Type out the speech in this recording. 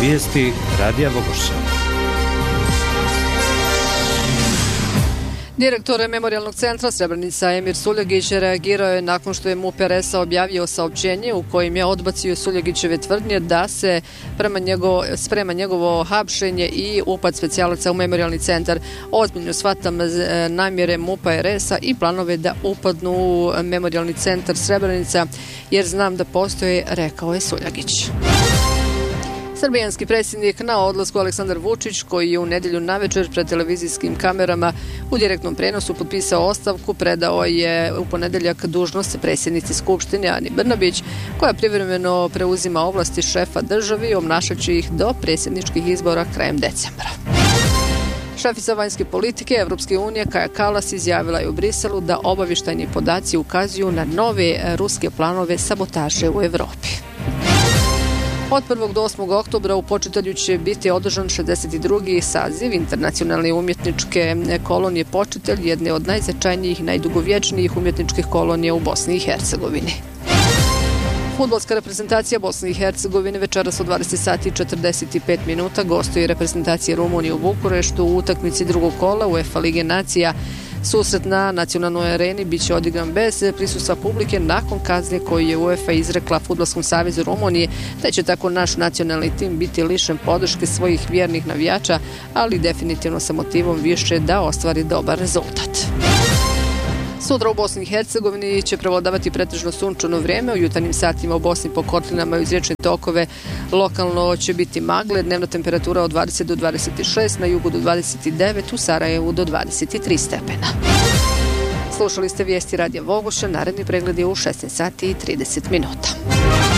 Vijesti Radija Vogošća. Direktor Memorijalnog centra Srebrenica Emir Suljegić reagirao je nakon što je MUP RS-a objavio saopćenje u kojim je odbacio Suljegićeve tvrdnje da se sprema njegovo hapšenje i upad specijalaca u Memorijalni centar. Ozbiljno shvatam namjere MUP-a RS-a i planove da upadnu u Memorijalni centar Srebrenica jer znam da postoje, rekao je Suljegić. Srbijanski predsjednik na odlasku Aleksandar Vučić, koji je u nedjelju navečer pred televizijskim kamerama u direktnom prenosu potpisao ostavku, predao je u ponedjeljak dužnost predsjednici Skupštine Ani Brnabić, koja privremeno preuzima ovlasti šefa države i obnašaće ih do predsjedničkih izbora krajem decembra. Šefica vanjske politike Evropske unije Kaja Kallas izjavila je u Briselu da obavještajni podaci ukazuju na nove ruske planove sabotaže u Europi. Od 1. do 8. oktobra u Počitelju će biti održan 62. saziv internacionalne umjetničke kolonije Počitelj, jedne od najznačajnijih i najdugovječnijih umjetničkih kolonija u Bosni i Hercegovini. Fudbalska reprezentacija Bosne i Hercegovine večeras od 20 sati i 45 minuta gostuje reprezentacija Rumunije u Bukureštu u utakmici drugog kola UEFA Lige nacija. Susret na nacionalnoj areni biće odigran bez prisustva publike nakon kazne koju je UEFA izrekla Fudbalskom savezu Rumunije, te će tako naš nacionalni tim biti lišen podrške svojih vjernih navijača, ali definitivno sa motivom više da ostvari dobar rezultat. Sutra u Bosni i Hercegovini će prevladavati pretežno sunčano vrijeme, u jutarnjim satima u Bosni po kotlinama i uz riječne tokove lokalno će biti magle, dnevna temperatura od 20 do 26, na jugu do 29, u Sarajevu do 23 stepena. Slušali ste vijesti Radija Vogošća, naredni pregled je u 16 sati i 30 minuta.